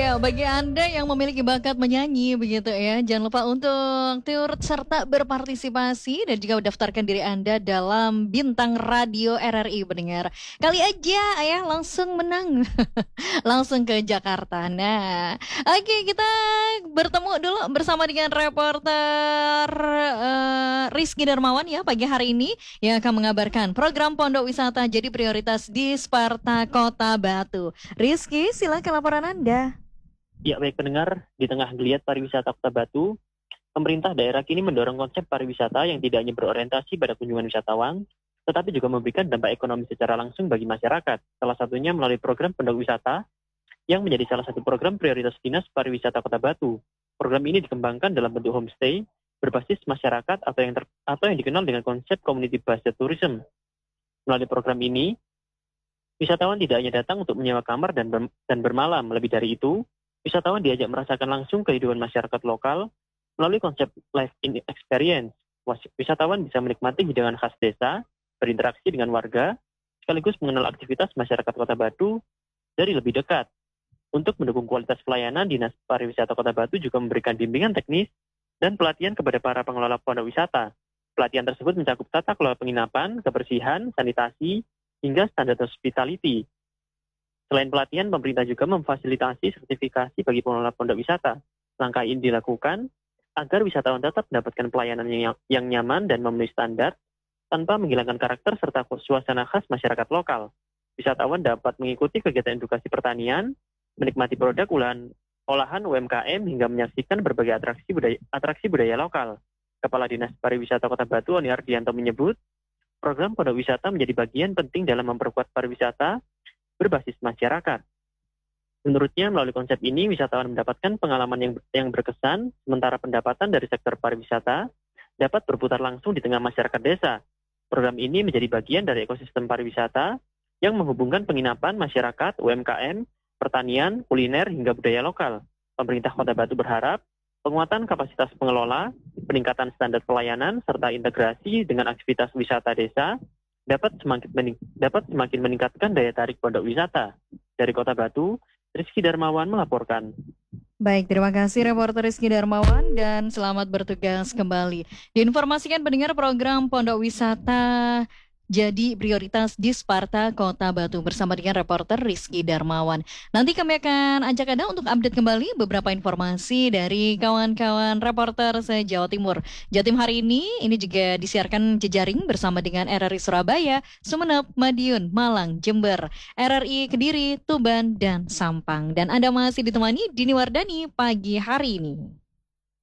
Ya, bagi Anda yang memiliki bakat menyanyi begitu ya, jangan lupa untuk turut serta berpartisipasi dan juga mendaftarkan diri Anda dalam Bintang Radio RRI pendengar. Kali aja ya langsung menang, langsung ke Jakarta. Nah, oke kita bertemu dulu bersama dengan reporter Rizky Darmawan ya pagi hari ini yang akan mengabarkan program Pondok Wisata jadi prioritas di Sparta Kota Batu. Rizky, silakan laporan Anda. Ya, baik pendengar, di tengah geliat pariwisata Kota Batu, pemerintah daerah kini mendorong konsep pariwisata yang tidak hanya berorientasi pada kunjungan wisatawan, tetapi juga memberikan dampak ekonomi secara langsung bagi masyarakat. Salah satunya melalui program Pondok Wisata, yang menjadi salah satu program prioritas Dinas Pariwisata Kota Batu. Program ini dikembangkan dalam bentuk homestay, berbasis masyarakat atau yang dikenal dengan konsep community-based tourism. Melalui program ini, wisatawan tidak hanya datang untuk menyewa kamar dan bermalam. Lebih dari itu, wisatawan diajak merasakan langsung kehidupan masyarakat lokal melalui konsep live in experience. Wisatawan bisa menikmati hidangan khas desa, berinteraksi dengan warga, sekaligus mengenal aktivitas masyarakat Kota Batu dari lebih dekat. Untuk mendukung kualitas pelayanan, Dinas Pariwisata Kota Batu juga memberikan bimbingan teknis dan pelatihan kepada para pengelola pondok wisata. Pelatihan tersebut mencakup tata kelola penginapan, kebersihan, sanitasi, hingga standar hospitality. Selain pelatihan, pemerintah juga memfasilitasi sertifikasi bagi pengelola pondok wisata. Langkah ini dilakukan agar wisatawan tetap mendapatkan pelayanan yang nyaman dan memenuhi standar tanpa menghilangkan karakter serta suasana khas masyarakat lokal. Wisatawan dapat mengikuti kegiatan edukasi pertanian, menikmati produk olahan UMKM hingga menyaksikan berbagai atraksi budaya lokal. Kepala Dinas Pariwisata Kota Batu, Oni Ardianto menyebut, program pondok wisata menjadi bagian penting dalam memperkuat pariwisata berbasis masyarakat. Menurutnya, melalui konsep ini, wisatawan mendapatkan pengalaman yang berkesan, sementara pendapatan dari sektor pariwisata dapat berputar langsung di tengah masyarakat desa. Program ini menjadi bagian dari ekosistem pariwisata yang menghubungkan penginapan masyarakat, UMKM, pertanian, kuliner, hingga budaya lokal. Pemerintah Kota Batu berharap penguatan kapasitas pengelola, peningkatan standar pelayanan, serta integrasi dengan aktivitas wisata desa dapat semakin meningkatkan daya tarik pondok wisata. Dari Kota Batu, Rizky Darmawan melaporkan. Baik, terima kasih reporter Rizky Darmawan dan selamat bertugas kembali. Diinformasikan pendengar program Pondok Wisata jadi prioritas di Sparta Kota Batu bersama dengan reporter Rizky Darmawan. Nanti kami akan ajak Anda untuk update kembali beberapa informasi dari kawan-kawan reporter se-Jawa Timur. Jatim hari ini juga disiarkan jejaring bersama dengan RRI Surabaya, Sumeneb, Madiun, Malang, Jember, RRI Kediri, Tuban, dan Sampang. Dan Anda masih ditemani Dini Wardani pagi hari ini.